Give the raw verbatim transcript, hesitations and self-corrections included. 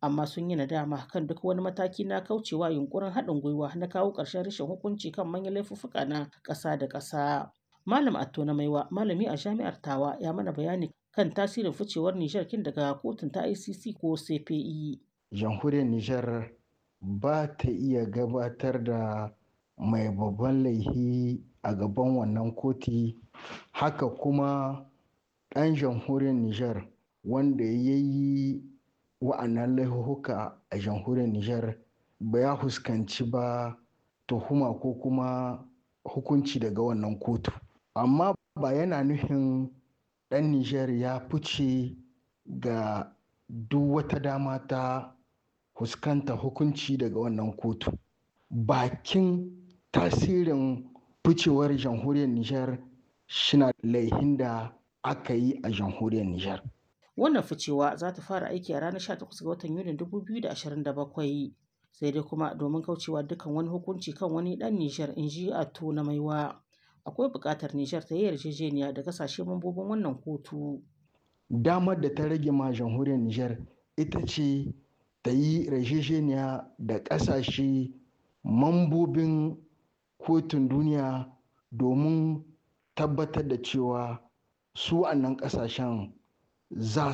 amma sun yi nadama kan duk wani mataki na kaucewa yunkurin haɗin gwiwa na kawo ƙarshen rashin hukunci kan manyan laifuffuka na ƙasa da ƙasa. Malam Atto na Maiwa, malami a Jami'ar Tawa, ya mana bayani kan tasirin ficewar Nijar kin daga kotun ta I C C ko C P I. Jamhuriyar Nijar ba ta iya gabatar da mai babban laifi a gaban wannan koti, haka kuma ɗan jamhuriyar Nijar wanda ya yi wa'annan laifuka a jamhuriyar Nijar ba ya fuskanci ba tuhuma ko kuma hukunci daga wannan kotu. Amma ba yana nufin ɗan Nijar ya fice ga duk wata dama ta fuskanta hukunci daga wannan kotu. Bakin tasirin ficewar jamhuriyar Nijar shina laihin da aka yi a jamhuriyar Nijar. Wannan ficewa za ta fara aiki a ranar sha takwas ga watan Yunin dubu biyu da ashirin da bakwai. Sai dai kuma domin kaucewa dukkan wani hukunci kan wani ɗan Nijar, in ji Atto na Maiwa, akwai buƙatar Nijar ta yi yarjejeniya da ƙasashe mambobin wannan kotu. Damar da ta rage ma jamhuriyar Nijar ita ce ta yi yarjejeniya da ƙasashe mambobin kotun duniya domin tabbatar da cewa su wa'annan ƙasashen za